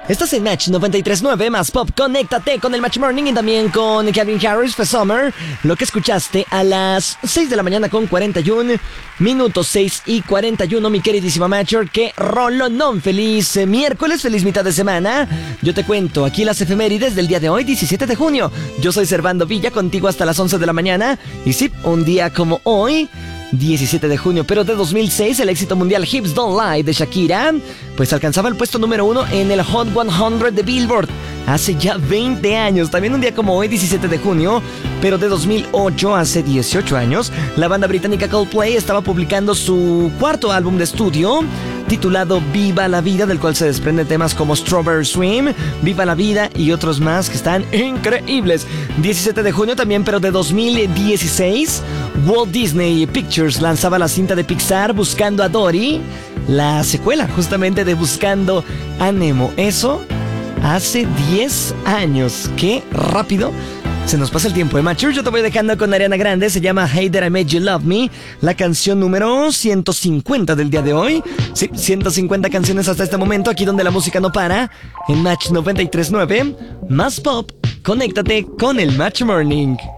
Estás en Match 93.9 más Pop. Conéctate con el Match Morning y también con Calvin Harris for Summer. Lo que escuchaste a las 6 de la mañana con 41 minutos, 6 y 41, mi queridísima Matcher. ¡Qué rolonón! Feliz miércoles, feliz mitad de semana. Yo te cuento aquí las efemérides del día de hoy, 17 de junio. Yo soy Servando Villa, contigo hasta las 11 de la mañana. Y sí, un día como hoy, 17 de junio, pero de 2006, el éxito mundial Hips Don't Lie de Shakira, pues alcanzaba el puesto número 1 en el Hot 100 de Billboard. Hace ya 20 años, también un día como hoy, 17 de junio, pero de 2008, hace 18 años, la banda británica Coldplay estaba publicando su cuarto álbum de estudio, titulado Viva la Vida, del cual se desprenden temas como Strawberry Swim, Viva la Vida y otros más que están increíbles. 17 de junio también, pero de 2016, Walt Disney Pictures lanzaba la cinta de Pixar Buscando a Dory, la secuela justamente de Buscando a Nemo. Eso hace 10 años. ¡Qué rápido se nos pasa el tiempo! Mature, yo te voy dejando con Ariana Grande. Se llama Hey That I Made You Love Me, la canción número 150 del día de hoy. Sí, 150 canciones hasta este momento, aquí donde la música no para, en Match 93.9 más Pop. Conéctate con el Match Morning.